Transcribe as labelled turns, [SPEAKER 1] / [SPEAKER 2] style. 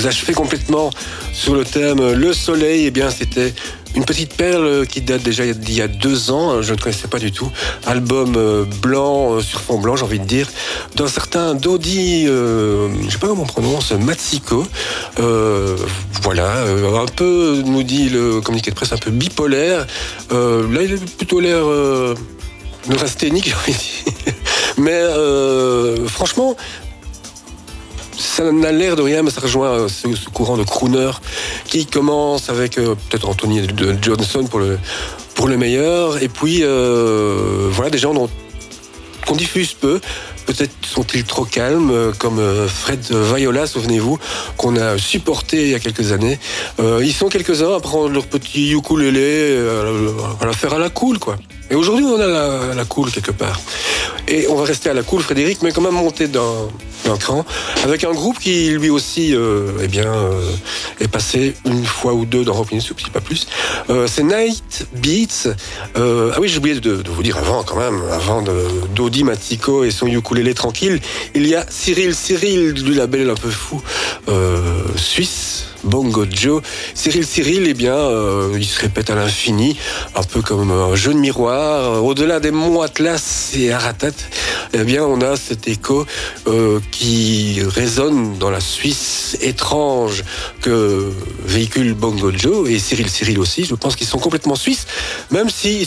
[SPEAKER 1] vous achevez complètement sur le thème Le Soleil. Eh bien, c'était une petite perle qui date déjà d'il y a 2 ans. Je ne connaissais pas du tout. Album blanc sur fond blanc, j'ai envie de dire, d'un certain Dodi, je ne sais pas comment on prononce, Matsiko. Voilà, un peu, nous dit le communiqué de presse, un peu bipolaire. Là, il a plutôt l'air neurasthénique, j'ai envie de dire. Mais franchement, ça n'a l'air de rien, mais ça rejoint ce courant de crooner qui commence avec peut-être Anthony Johnson pour le meilleur. Et puis, voilà, des gens qu'on diffuse peu. Peut-être sont-ils trop calmes, comme Fred Viola, souvenez-vous, qu'on a supporté il y a quelques années. Ils sont quelques-uns à prendre leur petit ukulélé, à la faire à la cool, quoi. Et aujourd'hui, on a la cool quelque part. Et on va rester à la cool, Frédéric, mais quand même monter d'un cran, avec un groupe qui, lui aussi, est passé une fois ou deux dans Rock Soup, si pas plus. C'est Night Beats. Ah oui, j'ai oublié de vous dire avant d'Audi Matsiko et son ukulélé tranquille, il y a Cyril du label un peu fou suisse, Bongo Joe. Cyril, eh bien, il se répète à l'infini, un peu comme un jeu de miroir. Au-delà des monts Atlas et Ararat, eh bien, on a cet écho qui résonne dans la Suisse étrange que véhicule Bongo Joe et Cyril aussi. Je pense qu'ils sont complètement suisses, même si